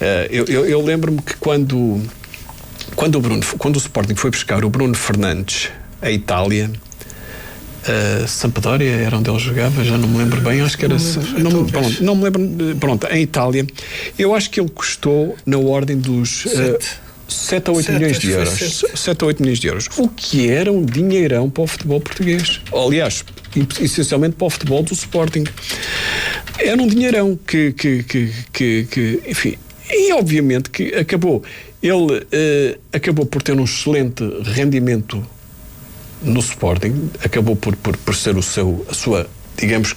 Eu lembro-me que quando o Sporting foi buscar o Bruno Fernandes à Itália, Sampdoria era onde ele jogava, já não me lembro bem, acho que era não me lembro, pronto, em Itália, eu acho que ele custou na ordem dos 7 a 8 milhões de euros. 7 a 8 milhões de euros, o que era um dinheirão para o futebol português, aliás, essencialmente para o futebol do Sporting. Era um dinheirão que enfim, e obviamente que ele acabou por ter um excelente rendimento no Sporting, acabou por ser a sua, digamos,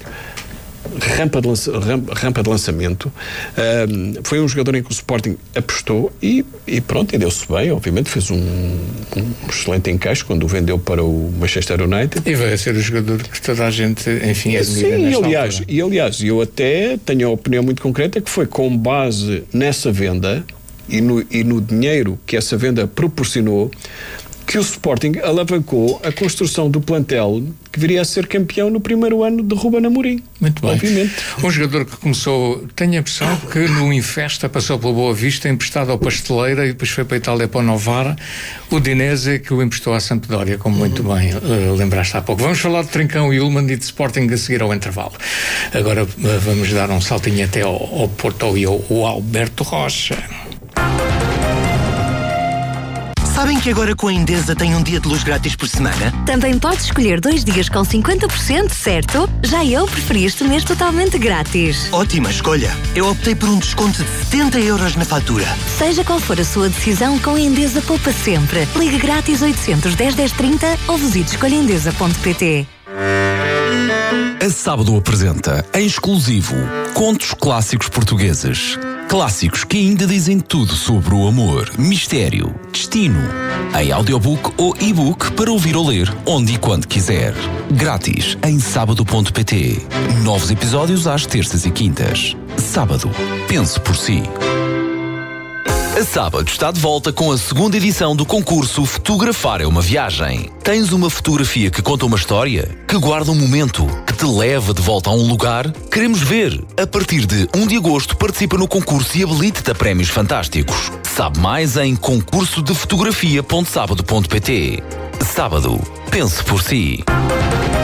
rampa de lançamento. Foi um jogador em que o Sporting apostou e pronto, e deu-se bem, obviamente fez um excelente encaixe quando o vendeu para o Manchester United. E vai ser o jogador que toda a gente, enfim, admira. Sim, e aliás, eu até tenho a opinião muito concreta que foi com base nessa venda e no dinheiro que essa venda proporcionou que o Sporting alavancou a construção do plantel que viria a ser campeão no primeiro ano de Ruben Amorim. Muito bem. Obviamente. Um jogador que começou, tenho a impressão que no Infesta passou pela Boa Vista, emprestado ao Pasteleira e depois foi para a Itália, para o Novara. O Dinese que o emprestou à Sampdoria, como muito bem lembraste há pouco. Vamos falar de Trincão e Ullmann e de Sporting a seguir ao intervalo. Agora vamos dar um saltinho até ao Porto e ao Alberto Rocha. Sabem que agora com a Endesa tem um dia de luz grátis por semana? Também podes escolher 2 dias com 50%, certo? Já eu preferi este mês totalmente grátis. Ótima escolha! Eu optei por um desconto de 70 euros na fatura. Seja qual for a sua decisão, com a Endesa poupa sempre. Ligue grátis 810 1030 ou visite escolhaendesa.pt. A Sábado apresenta, em exclusivo, contos clássicos portugueses. Clássicos que ainda dizem tudo sobre o amor, mistério, destino. Em audiobook ou e-book para ouvir ou ler, onde e quando quiser. Grátis em sábado.pt. Novos episódios às terças e quintas. Sábado. Pense por si. A Sábado está de volta com a segunda edição do concurso Fotografar é uma Viagem. Tens uma fotografia que conta uma história? Que guarda um momento? Que te leva de volta a um lugar? Queremos ver! A partir de 1 de agosto participa no concurso e habilita-te a prémios fantásticos. Sabe mais em concursodefotografia.sábado.pt. Sábado. Pense por si.